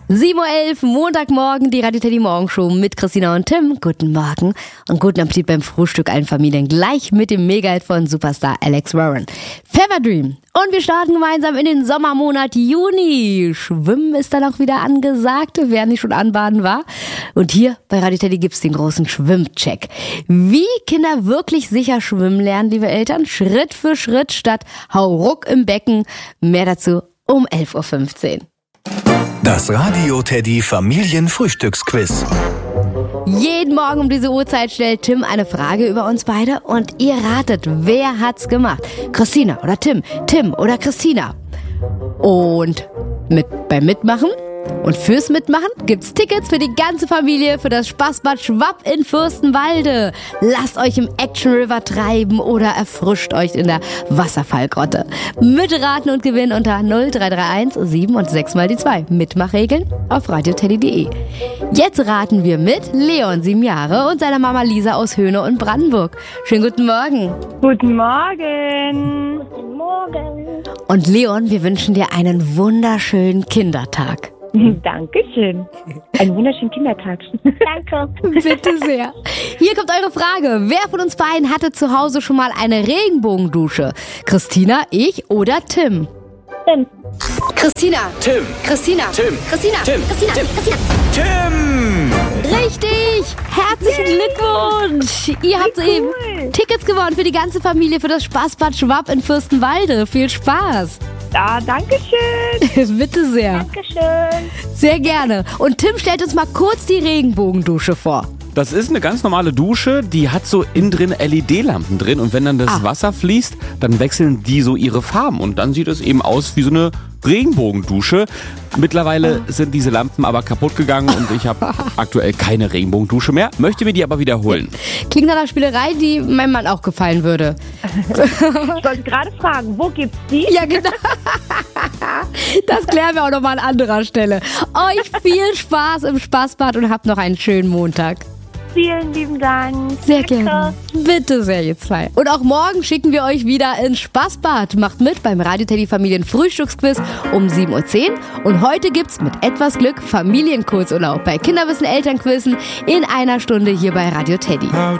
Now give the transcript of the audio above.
7:11 Uhr, Montagmorgen, die Radio Teddy Morgenshow mit Christina und Tim. Guten Morgen und guten Appetit beim Frühstück allen Familien. Gleich mit dem Mega-Hit von Superstar Alex Warren. Fever Dream. Und wir starten gemeinsam in den Sommermonat Juni. Schwimmen ist dann auch wieder angesagt, wer nicht schon anbaden war. Und hier bei Radio Teddy gibt's den großen Schwimmcheck. Wie Kinder wirklich sicher schwimmen lernen, liebe Eltern. Schritt für Schritt statt Hauruck im Becken. Mehr dazu um 11:15 Uhr. Das Radio Teddy Familienfrühstücksquiz. Jeden Morgen um diese Uhrzeit stellt Tim eine Frage über uns beide und ihr ratet, wer hat's gemacht? Christina oder Tim? Tim oder Christina? Und beim Mitmachen und fürs Mitmachen gibt's Tickets für die ganze Familie für das Spaßbad Schwapp in Fürstenwalde. Lasst euch im Action River treiben oder erfrischt euch in der Wasserfallgrotte. Mitraten und gewinnen unter 0331 7 und 6 mal die 2. Mitmachregeln auf radioteddy.de. Jetzt raten wir mit Leon, 7 Jahre, und seiner Mama Lisa aus Höhne und Brandenburg. Schönen guten Morgen. Guten Morgen. Guten Morgen. Und Leon, wir wünschen dir einen wunderschönen Kindertag. Dankeschön. Einen wunderschönen Kindertag. Danke. Bitte sehr. Hier kommt eure Frage. Wer von uns beiden hatte zu Hause schon mal eine Regenbogendusche? Christina, ich oder Tim? Tim. Christina. Tim. Christina. Tim. Christina. Tim. Christina. Tim. Christina. Tim! Richtig. Herzlichen Glückwunsch. Ihr habt soeben Tickets gewonnen für die ganze Familie für das Spaßbad Schwapp in Fürstenwalde. Viel Spaß. Ja, danke schön. Bitte sehr. Dankeschön. Sehr gerne. Und Tim stellt uns mal kurz die Regenbogendusche vor. Das ist eine ganz normale Dusche, die hat so innen drin LED-Lampen drin und wenn dann das Wasser fließt, dann wechseln die so ihre Farben und dann sieht es eben aus wie so eine Regenbogendusche. Mittlerweile sind diese Lampen aber kaputt gegangen und ich habe aktuell keine Regenbogendusche mehr, möchte mir die aber wiederholen. Klingt nach einer Spielerei, die meinem Mann auch gefallen würde. Ich wollte gerade fragen, wo gibt's die? Ja, genau. Das klären wir auch nochmal an anderer Stelle. Euch viel Spaß im Spaßbad und habt noch einen schönen Montag. Vielen lieben Dank. Sehr gerne. Bitte sehr, ihr zwei. Und auch morgen schicken wir euch wieder ins Spaßbad. Macht mit beim Radio Teddy Familien Frühstücksquiz um 7:10 Uhr. Und heute gibt's mit etwas Glück Familienkurzurlaub bei Kinderwissen Elternquizzen in einer Stunde hier bei Radio Teddy.